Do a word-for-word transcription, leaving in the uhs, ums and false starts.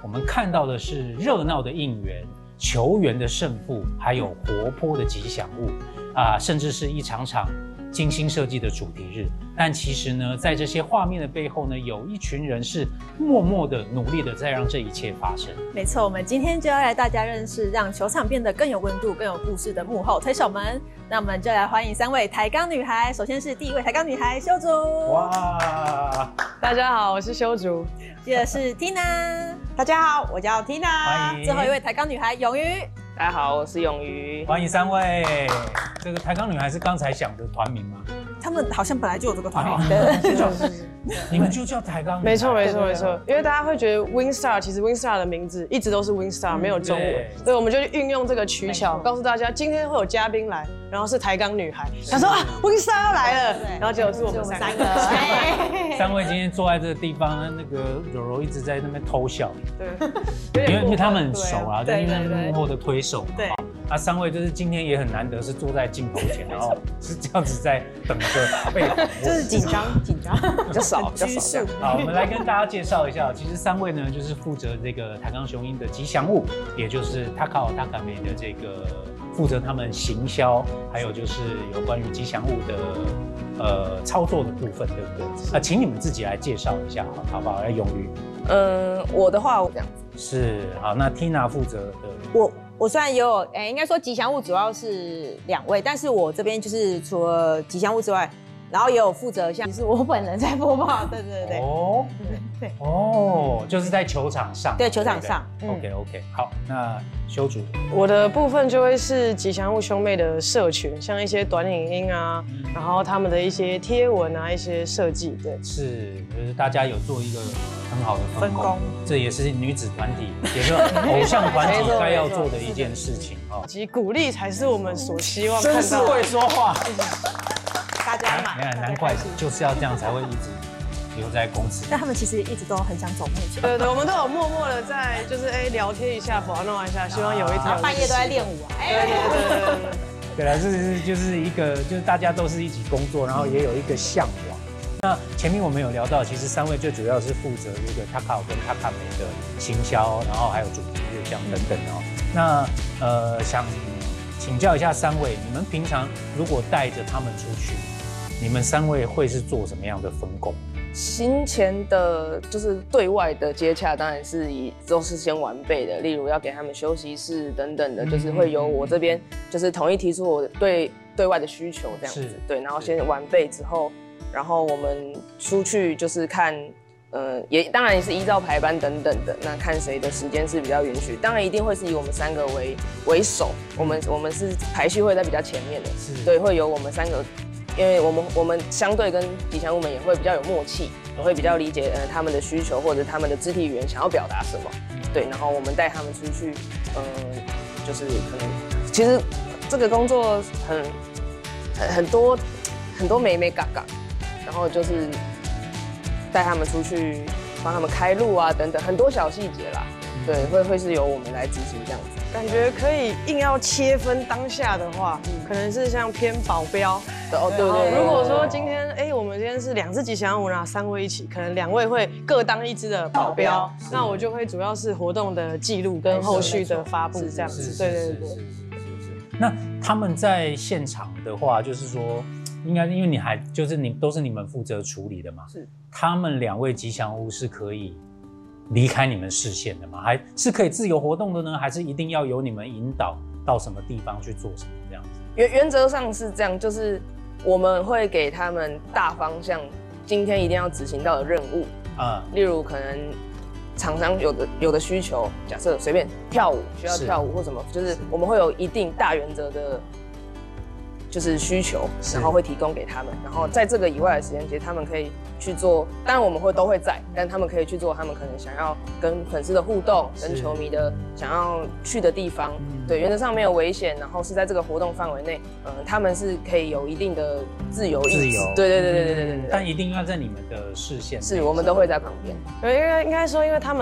我们看到的是热闹的应援、球员的胜负，还有活泼的吉祥物啊，甚至是一场场精心设计的主题日。但其实呢，在这些画面的背后呢，有一群人是默默的努力的在让这一切发生。 没错，我们今天就要来大家认识让球场变得更有温度、更有故事的幕后推手们。那我们就来欢迎三位台钢女孩。首先是第一位台钢女孩修竹， 哇！ 大家好，我是修竹。 接着是 Tina， 大家好，我叫 Tina。 欢迎。 最后一位台钢女孩永瑜。 大家好，我是永瑜。 欢迎三位。这个台钢女孩是刚才想的团名吗？ 他们好像本来就有这个团名， 对，你们就叫台钢女孩。 没错，没错，没错。因为大家会觉得 Winstar 其实 Winstar 的名字一直都是 Winstar，、嗯、没有中文，所以我们就运用这个取巧，告诉大家今天会有嘉宾来，然后是台钢女孩。他说啊 Winstar 要来了，然后结果是我们三个。 三位今天坐在这个地方呢，那个柔柔一直在那边偷笑。 对， 因为因为他们很熟啊，就因为幕后的推手嘛。对。那三位就是今天也很难得是坐在镜头前，然后是这样子在等着被， 就是紧张紧张， 比较少，比较少。 好，我们来跟大家介绍一下，其实三位呢就是负责这个台钢雄鹰的吉祥物，也就是 Takao Takame 的这个负责他们行销，还有就是有关于吉祥物的呃操作的部分，对不对？那请你们自己来介绍一下，好不好？来，永瑜。 嗯，我的话我这样子是好，那 Tina 负责的我。我虽然也有，哎、欸，应该说吉祥物主要是两位，但是我这边就是除了吉祥物之外，然后也有负责像是我本人在播报，对对对。 哦，对对哦，就是在球场上。 对，球场上。 对对 OK OK， 好，那修竹， 我的部分就会是吉祥物兄妹的社群，像一些短影音啊，嗯、然后他们的一些贴文啊，一些设计，对， 是，就是大家有做一个很好的分工，这也是女子团体，也是偶像团体该要做的一件事情啊。 及鼓励才是我们所希望看到的。 真是会说话。 大家嘛， 你看，难怪就是要这样才会一直留在公司。 但他们其实一直都很想走幕前。 对对，我们都有默默的在，就是哎聊天一下，玩弄一下，希望有一天。 半夜都在练舞啊。 对对对对对。 对了，这是就是一个，就是大家都是一起工作，然后也有一个向往。那前面我们有聊到，其实三位最主要是负责这个 Takao 跟 Takame 的行销，然后还有主题日这样等等哦。那呃，想请教一下三位，你们平常如果带着他们出去，你们三位会是做什么样的分工？ 行前的，就是对外的接洽，当然是以都是先完备的，例如要给他们休息室等等的，就是会由我这边就是统一提出我对对外的需求这样子，对，然后先完备之后，然后我们出去就是看，呃，也当然也是依照排班等等的，那看谁的时间是比较允许，当然一定会是以我们三个为为首，我们我们是排序会在比较前面的，对，会由我们三个。因为我们我们相对跟吉祥物们也会比较有默契，也会比较理解呃他们的需求或者他们的肢体语言想要表达什么，对，然后我们带他们出去，嗯、呃，就是可能其实这个工作很很很多很多美美嘎嘎，然后就是带他们出去帮他们开路啊等等很多小细节啦，对，会会是由我们来执行这样子。 感觉可以硬要切分当下的话，嗯、可能是像偏保镖的哦，对对 对, 对。 如果说今天，哎、欸，我们今天是两只吉祥物，然后三位一起，可能两位会各当一只的保镖，那我就会主要是活动的记录跟后续的发布这样子。对对对。是是是是。 那他们在现场的话，就是说，应该因为你还就是你都是你们负责处理的嘛，是。他们两位吉祥物是可以离开你们视线的吗？还是可以自由活动的呢？还是一定要由你们引导到什么地方去做什么这样子？ 原原则上是这样，就是我们会给他们大方向，今天一定要执行到的任务啊、嗯。例如可能厂商有的有的需求，假设随便跳舞需要跳舞或什么，就是我们会有一定大原则的。就是需求，然后会提供给他们，然后在这个以外的时间，其实他们可以去做，当然我们会都会在，但他们可以去做他们可能想要跟粉丝的互动，跟球迷的想要去的地方，对，原则上没有危险，然后是在这个活动范围内，呃，他们是可以有一定的自由意志，自由，对对对对对对对， 但一定要在你们的视线， 是我们都会在旁边， 因为应该说，因为他们。